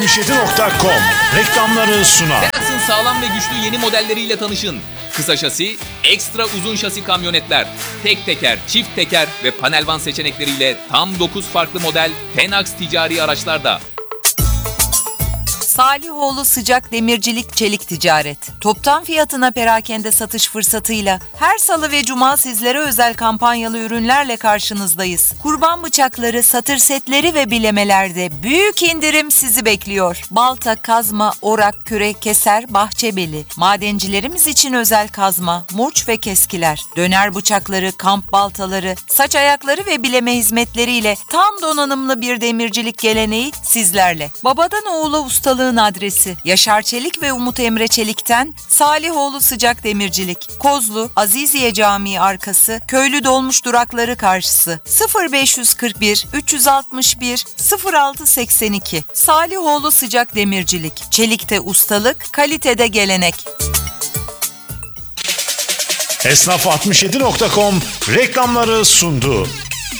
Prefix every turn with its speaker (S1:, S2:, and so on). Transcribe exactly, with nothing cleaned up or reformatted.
S1: altmış yedi nokta com reklamları sunar.
S2: Verax'ın sağlam ve güçlü yeni modelleriyle tanışın. Kısa şasi, ekstra uzun şasi kamyonetler, tek teker, çift teker ve panel van seçenekleriyle tam dokuz farklı model Tenax ticari araçlarda.
S3: Salihoğlu Sıcak Demircilik Çelik Ticaret. Toptan fiyatına perakende satış fırsatıyla her salı ve cuma sizlere özel kampanyalı ürünlerle karşınızdayız. Kurban bıçakları, satır setleri ve bilemelerde büyük indirim sizi bekliyor. Balta, kazma, orak, kürek, keser, bahçebeli. Madencilerimiz için özel kazma, murç ve keskiler. Döner bıçakları, kamp baltaları, saç ayakları ve bileme hizmetleriyle tam donanımlı bir demircilik geleneği sizlerle. Babadan oğula ustalığı adresi Yaşar Çelik ve Umut Emre Çelik'ten Salihoğlu Sıcak Demircilik, Kozlu, Aziziye Camii arkası, Köylü Dolmuş durakları karşısı, sıfır beş kırk bir üç altı bir sıfır altı seksen iki. Salihoğlu Sıcak Demircilik, çelikte ustalık, kalitede gelenek.
S1: Esnaf altmış yedi nokta com reklamları sundu.